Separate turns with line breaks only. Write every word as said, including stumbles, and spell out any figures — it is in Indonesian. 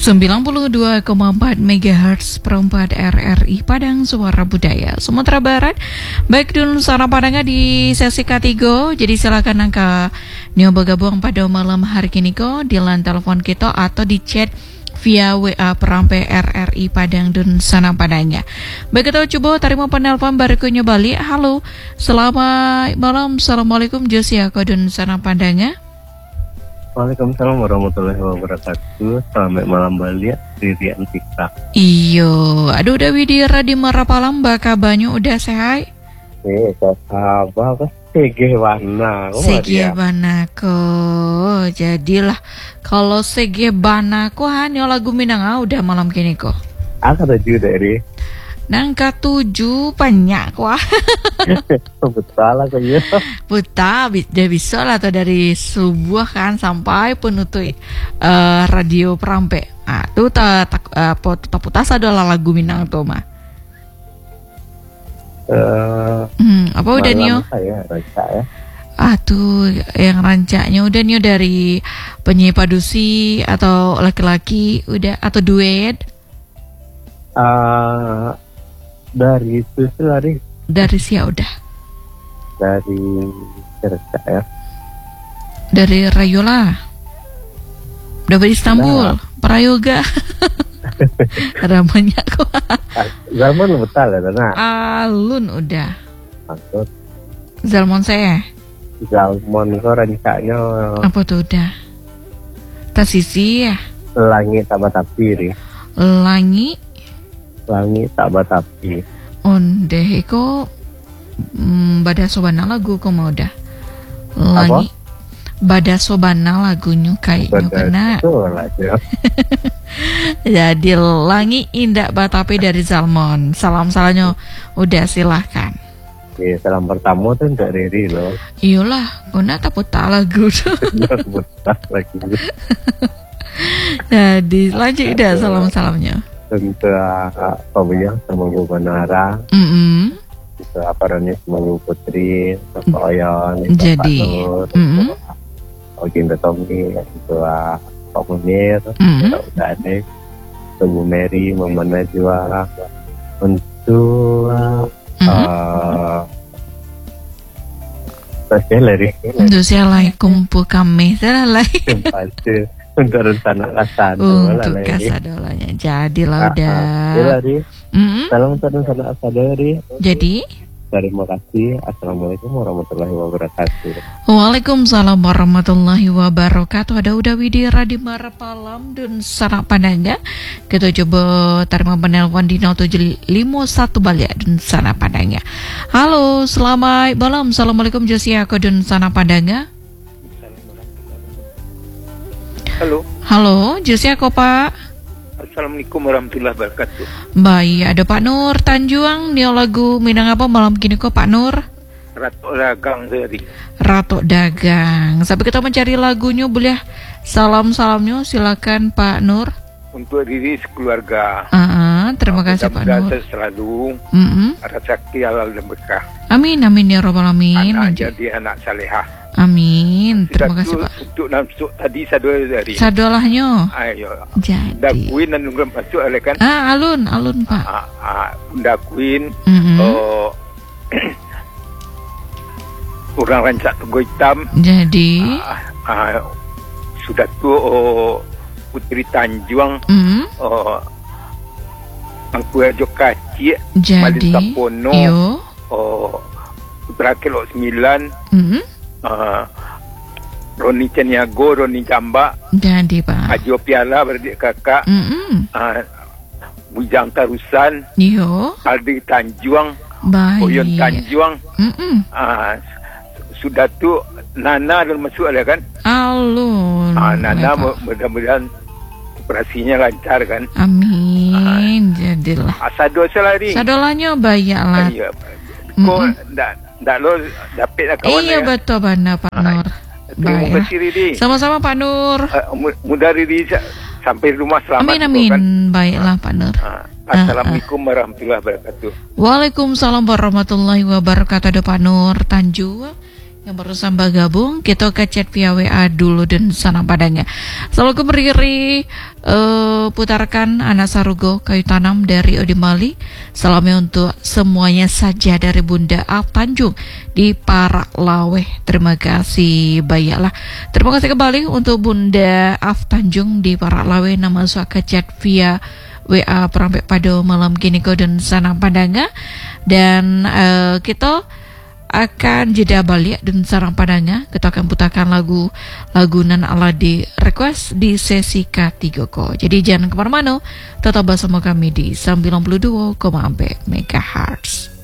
sembilan puluh dua koma empat megahertz perempat R R I Padang Suara Budaya Sumatera Barat. Baik dulu sana Padangnya di sesi ketiga. Jadi silakan angka nyoba gabung pada malam hari ini ko di line telepon kita atau di chat via W A Perampe R R I Padang dan sana Padangnya. Baik kita coba terima penelpon berikutnya balik. Halo, selamat malam. Assalamualaikum Josia ko dan sana Padangnya.
Waalaikumsalam warahmatullahi wabarakatuh. Selamat malam balik Riri Antika.
Iyo, aduh udah Widira di Marapalam baka banyu udah sehat.
Eh, apa Sege Bana.
Sege Banako. Jadilah kalau Sege Banako hanya lagu Minang udah malam kini kok.
Aku ada juga dari
Nangka tujuh banyak wah.
betul lah kayaknya.
Buta, dia bisa lah atau dari subuh kan sampai penutup uh, radio Perampe. Ah, tuh tak tak uh, putas adalah lagu Minang tuh mah.
Uh,
hmm, apa udah Nio?
Saya ranca ya.
Ah tuh yang rancanya udah Nio dari penyanyi padusi atau laki-laki udah atau duet?
Uh, dari itu dari
dari siapa udah?
Dari ranca ya.
Dari Rayola. Udah di Istanbul, nah. Prayoga. Ramanya kok.
Zalmon betul ya, nah.
Alun udah.
Maksud.
Zalmon saya.
Zalmon kok rancanya.
Apa tuh udah? Tasisi ya.
Langit tak batapi nih.
Langit.
Langit tak batapi.
Ondeh kok. Hmm, Bada Sobana lagu kok mau udah. Langit. Bada Sobana lagunya kayaknya kena. Jadi Langi Indah Batapi dari Zalmon. Salam-salamnya udah silahkan.
Oke, salam pertama tuh untuk Riri loh.
Iyalah, guna tak putar lagu tuh.
Putar lagi.
Jadi lanjut dah salam-salamnya.
Untuk apa beliau sama Bu Banara.
Mm-hmm.
Untuk apa namanya sama Bu Putri, Bapak Oyon,
jadi, mm-hmm.
Oginda Tommy, itu Pak Munir,
mm-hmm.
udah ada Bu Mary, Mama Najwa, untuk Assalamualaikum.
Untuk Assalamualaikum pu kami salah
untuk rencana kasado
untuk kasadolanya. Jadilah udah.
Mm-hmm. Salam rencana kasado.
Jadi
terima kasih. Assalamualaikum warahmatullahi wabarakatuh.
Waalaikumsalam warahmatullahi wabarakatuh. Ada udah Widira di Marapalam dan Sanak Padangnya. Kita coba terima penelpon di nol tujuh lima satu Balia dan Sanak Padangnya. Halo, selamat malam. Assalamualaikum Josia ko dan Sanak Padangnya.
Halo.
Halo, Josia ko Pak.
Assalamualaikum warahmatullahi wabarakatuh.
Baik, ada Pak Nur Tanjuang. Nih lagu Minang apa malam kini kok Pak Nur?
Ratok Dagang dari.
Ratok Dagang. Sampai kita mencari lagunya boleh salam-salamnya silakan Pak Nur.
Untuk diri sekeluarga.
Uh-uh, terima kasih Pak Nur.
Selalu
mm-hmm.
rezeki halal dan berkah.
Amin amin ya robbal alamin.
Anak jadi anak salehah.
Amin. Terima kasih Pak.
Untuk masuk tadi sadol dari.
Sadolahnya.
Ayo.
Jadi.
Dakuin dan nunggu masuk oleh kan.
Ah alun alun Pak.
Ah, ah dakuin.
Mm-hmm.
Oh. Orang rancak Teguh Hitam.
Jadi.
Ah, ah, sudah tu oh, Putri Tanjuang.
Mm-hmm.
Oh. Angku Ajo Kacik.
Jadi.
Malin Tapono.
Yo.
Oh. Putra Kelok sembilan.
Mm-hmm.
Uh, Roni Caniago, Roni Jamba.
Jadi Pak.
Ajo Piala beradik kakak.
Mm-hmm.
Uh, Bujang Tarusan.
Yo.
Aldi Tanjuang.
Baik.
Oyon Tanjuang.
Mm-hmm.
Uh, sudah tu Nana dan masuk ada kan?
Alun.
Uh, Nana m- mudah-mudahan operasinya lancar kan?
Amin. Uh, Jadilah.
Asado selari.
Sadolanya banyak lah.
Iya. Kau dah dah lo dapat lah kawan.
Iya
ya?
Betul benar Pak Nur.
Terima kasih Riri.
Sama-sama Pak Nur.
Uh, mudah Riri sampai rumah selamat.
Amin amin.
Kan?
Baiklah Pak Nur.
Uh, Assalamualaikum uh, uh. warahmatullahi wabarakatuh.
Waalaikumsalam warahmatullahi wabarakatuh. Ada Pak Nur Tanjuang Yang barusan bergabung, kita ke chat via W A dulu dan sana padanya. Selalu berdiri uh, putarkan Anak Sarugo Kayu Tanam dari Odimali. Salamnya untuk semuanya saja dari Bunda Af Tanjung di Parak Laweh. Terima kasih bayaklah. Terima kasih kembali untuk Bunda Af Tanjung di Parak Laweh. Nama suaka chat via W A Perampek Pado malam kini kau dan sana padanga. Dan uh, kita akan jeda balik dan sarang padanya. Kita akan putarkan lagu lagu Nan ala di request di sesi ketiga ko. Jadi jangan kemana-mana, tetap bersama kami di sembilan puluh dua koma empat megahertz.